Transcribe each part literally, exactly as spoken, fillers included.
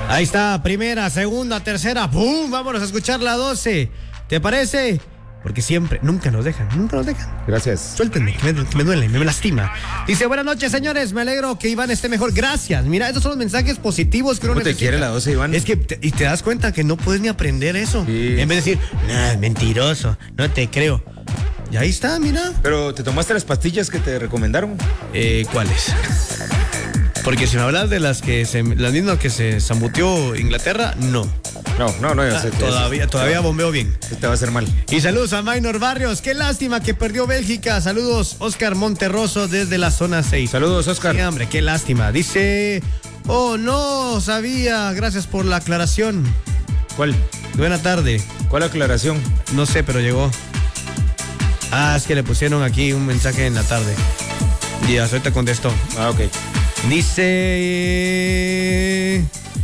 Ahí está, primera, segunda, tercera, ¡pum! Vámonos a escuchar la doce. ¿Te parece? Porque siempre, nunca nos dejan, nunca nos dejan. Gracias. Suéltenme, que me, que me duele, me, me lastima. Dice, buenas noches, señores, me alegro que Iván esté mejor. Gracias. Mira, estos son los mensajes positivos que uno ¿Cómo te necesita. quiere la doce, Iván? Es que, te, y te das cuenta que no puedes ni aprender eso. Sí. En vez de decir, nah, mentiroso, no te creo. Y ahí está, mira. Pero, ¿te tomaste las pastillas que te recomendaron? Eh, ¿cuáles? Porque si me hablas de las que se, las mismas que se zambuteó Inglaterra, no. No, no, no. Ah, sé, todavía, eso, todavía bombeo bien. Te va a hacer mal. Y saludos a Maynor Barrios. Qué lástima que perdió Bélgica. Saludos, Oscar Monterroso desde la zona seis. Saludos, Oscar. Sí, hombre, qué lástima. Dice, oh, no sabía. Gracias por la aclaración. ¿Cuál? Buena tarde. ¿Cuál aclaración? No sé, pero llegó. Ah, es que le pusieron aquí un mensaje en la tarde. Y ahorita contestó. Ah, ok. Dice...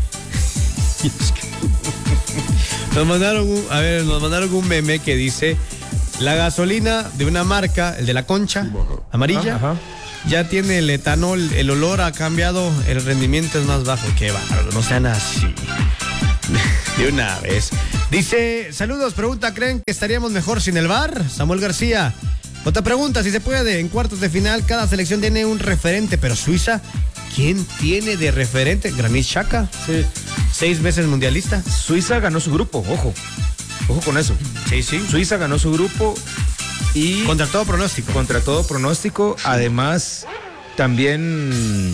Nos mandaron un, a ver, nos mandaron un meme que dice: la gasolina de una marca, el de la concha amarilla, Ajá. ya tiene el etanol, el olor ha cambiado, el rendimiento es más bajo. Qué bárbaro, no sean así. De una vez. Dice, saludos, pregunta, ¿creen que estaríamos mejor sin el V A R? Samuel García. Otra pregunta, si se puede, en cuartos de final cada selección tiene un referente, pero Suiza, ¿quién tiene de referente? Granit Xhaka. Sí. Seis veces mundialista. Suiza ganó su grupo, ojo. Ojo con eso. Sí, sí. Suiza ganó su grupo y... Contra todo pronóstico. Contra todo pronóstico. Además, también...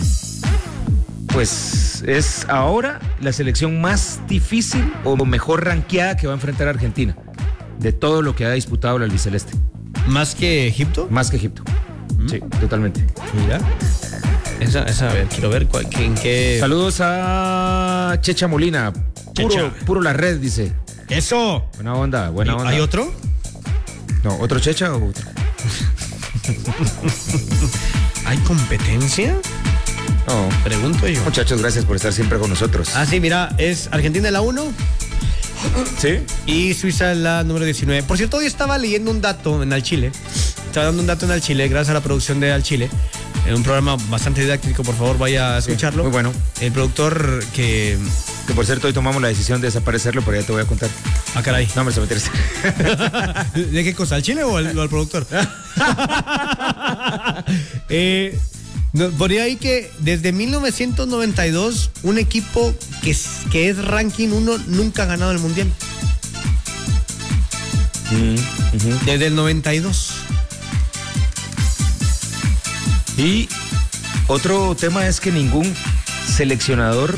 Pues es ahora la selección más difícil o mejor rankeada que va a enfrentar a Argentina. De todo lo que ha disputado el albiceleste. ¿Más que Egipto? Más que Egipto. ¿Mm? Sí, totalmente. Mira. Esa, esa, a ver, quiero ver cuál, en qué... Saludos a Checha Molina. Puro, Checha. puro la red, dice. ¡Eso! Buena onda, buena onda. ¿Hay otro? No, ¿otro Checha o otro? ¿Hay competencia? No. Pregunto yo. Muchachos, gracias por estar siempre con nosotros. Ah, sí, mira, es Argentina la uno. ¿Sí? Y Suiza la número diecinueve. Por cierto, hoy estaba leyendo un dato en Al Chile. Estaba dando un dato en Al Chile, gracias a la producción de Al Chile. En un programa bastante didáctico, por favor, vaya a escucharlo. Sí, muy bueno. El productor que... Que por cierto, hoy tomamos la decisión de desaparecerlo, pero ya te voy a contar. Ah, caray. No, me se meterse. ¿De qué cosa? ¿Al Chile o al, o al productor? eh... No, ponía ahí que desde mil novecientos noventa y dos un equipo que es, que es ranking uno nunca ha ganado el mundial. Mm, uh-huh. Desde el noventa y dos. Y otro tema es que ningún seleccionador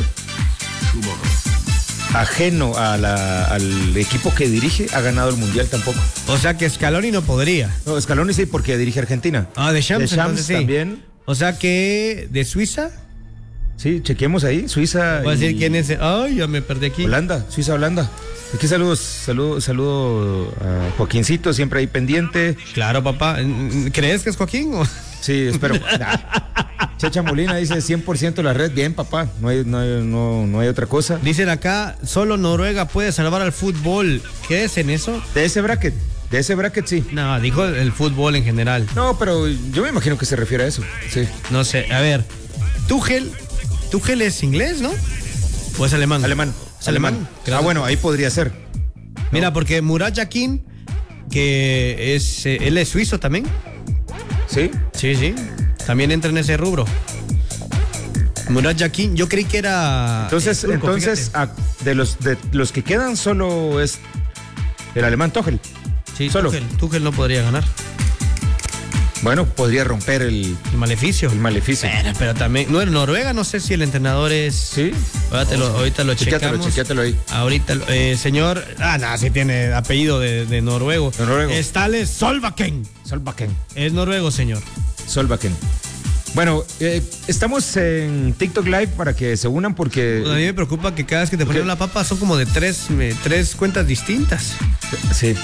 ajeno a la, al equipo que dirige ha ganado el mundial tampoco. O sea que Scaloni no podría. No, Scaloni sí, porque dirige Argentina. Ah, de Champs, de Champs entonces sí. También. O sea que de Suiza. Sí, chequemos ahí, Suiza. Voy a decir y... quién es. Ay, ya me perdí aquí. Holanda, Suiza, Holanda. Aquí saludos, saludo, saludo a Joaquincito, siempre ahí pendiente. Claro, papá. ¿Crees que es Joaquín? O... Sí, espero. Checha Molina dice cien por ciento la red. Bien, papá, no hay, no, hay, no, no hay otra cosa. Dicen acá, solo Noruega puede salvar al fútbol. ¿Qué es en eso? De ese bracket, de ese bracket sí. No, dijo el fútbol en general. No, pero yo me imagino que se refiere a eso, sí. No sé, a ver, Tuchel, Tuchel es inglés, ¿no? ¿O es alemán? Alemán, ¿Es alemán? Ah, bueno, ahí podría ser. Mira, ¿no? porque Murat Yakin, que es, eh, él es suizo también. ¿Sí? Sí, sí, también entra en ese rubro. Murat Yakin, yo creí que era... Entonces, turco, entonces a, de los de los que quedan solo es el alemán Tuchel. Sí, solo. Tuchel, Tuchel no podría ganar. Bueno, podría romper el, El maleficio. el maleficio. Pero, pero también, no, en Noruega no sé si el entrenador es... Sí. Ahorita lo, ahorita lo Chequéatelo, checamos. chequéatelo ahí. Ahorita, eh, señor... Ah, no, sí tiene apellido de, de noruego. De noruego. Es Thales Solbakken. Solbakken. Es noruego, señor. Solbakken. Bueno, eh, estamos en TikTok Live para que se unan porque... A mí me preocupa que cada vez que te ponen la papa son como de tres, eh, tres cuentas distintas. Sí.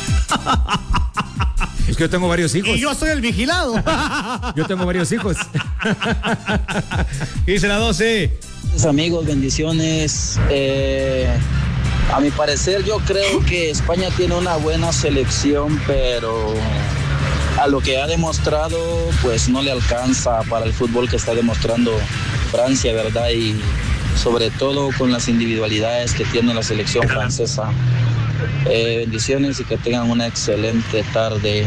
Es que yo tengo varios hijos. Y yo soy el vigilado. Yo tengo varios hijos. Dice la doce. Amigos, bendiciones. Eh, a mi parecer yo creo que España tiene una buena selección, pero a lo que ha demostrado pues no le alcanza para el fútbol que está demostrando Francia, ¿verdad? Y sobre todo con las individualidades que tiene la selección francesa. Eh, bendiciones y que tengan una excelente tarde.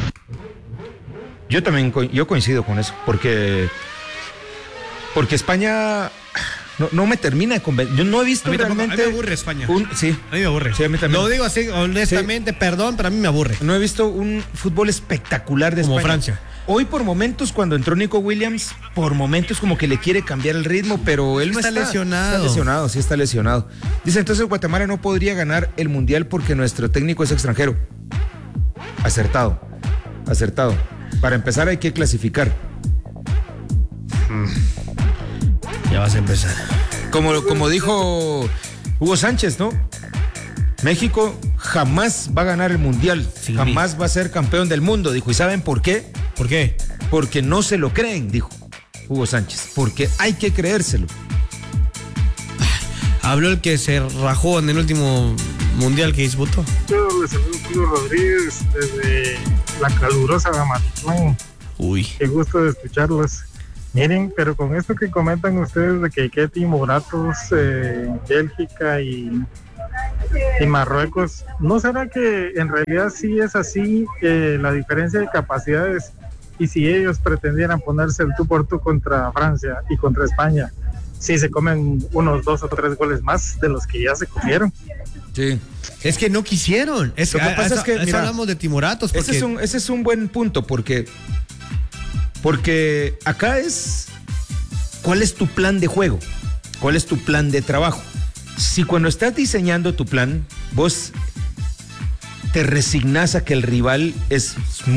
Yo también co- yo coincido con eso, porque, porque España no, no me termina de convencer. Yo no he visto A mí tampoco, realmente. a mí me aburre España. Un, sí, A mí me aburre. Sí, a mí también. Lo digo así, honestamente, sí. Perdón, pero a mí me aburre. No he visto un fútbol espectacular de Como España. Francia. Hoy por momentos, cuando entró Nico Williams, por momentos como que le quiere cambiar el ritmo, pero él no está, está lesionado. Está lesionado, sí está lesionado. Dice, entonces Guatemala no podría ganar el Mundial porque nuestro técnico es extranjero. Acertado, acertado. Para empezar hay que clasificar. Ya vas a empezar. Como, como dijo Hugo Sánchez, ¿no? México jamás va a ganar el Mundial, Sí. jamás va a ser campeón del mundo, dijo. ¿Y saben por qué? ¿Por qué? Porque no se lo creen, dijo Hugo Sánchez, porque hay que creérselo. Habló el que se rajó en el último mundial que disputó. Yo les saludo Julio Rodríguez desde la calurosa Amatitlán. Uy. Qué gusto de escucharlos. Miren, pero con esto que comentan ustedes de que Ketty, Moratos, eh, Bélgica y, y Marruecos, ¿no será que en realidad sí es así eh, la diferencia de capacidades? Y si ellos pretendieran ponerse el tú por tú contra Francia y contra España, sí se comen unos dos o tres goles más de los que ya se comieron. Sí. Es que no quisieron. Es, Lo que a- pasa a- es que, a eso mira, hablamos de timoratos. Porque... Ese es un, ese es un buen punto, porque, porque acá es, ¿cuál es tu plan de juego? ¿Cuál es tu plan de trabajo? Si cuando estás diseñando tu plan, vos te resignas a que el rival es